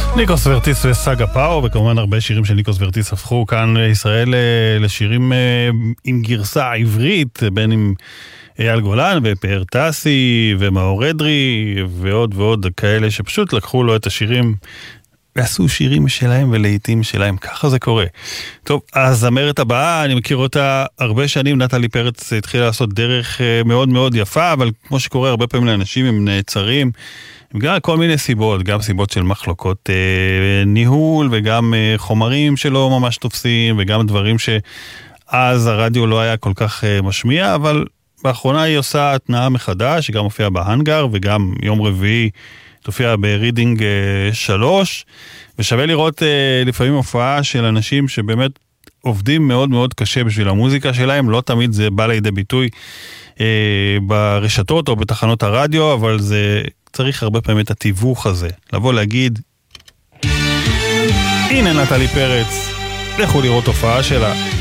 ניקוס ורטיס וסגה פאו, וכמובן הרבה שירים של ניקוס ורטיס הפכו כאן לישראל לשירים עם גרסה עברית, בין עם אייל גולן ופאר טסי ומאור אדרי ועוד ועוד כאלה שפשוט לקחו לו את השירים ועשו שירים שלהם ולעיתים שלהם, ככה זה קורה. טוב, הזמרת הבאה, אני מכיר אותה הרבה שנים, נטלי פרץ התחילה לעשות דרך מאוד מאוד יפה, אבל כמו שקורה הרבה פעמים לאנשים הם נעצרים, בגלל כל מיני סיבות, גם סיבות של מחלוקות ניהול, וגם חומרים שלא ממש תופסים, וגם דברים שאז הרדיו לא היה כל כך משמיע, אבל באחרונה היא עושה התנאה מחדש, שגם מופיעה בהנגר, וגם יום רביעי תופיע ברידינג 3, ושווה לראות לפעמים הופעה של אנשים שבאמת עובדים מאוד מאוד קשה בשביל המוזיקה שלהם, לא תמיד זה בא לידי ביטוי ברשתות או בתחנות הרדיו, אבל זה צריך הרבה פעמים את התיווך הזה, לבוא להגיד, הנה נטלי פרץ, לכו לראות הופעה שלה.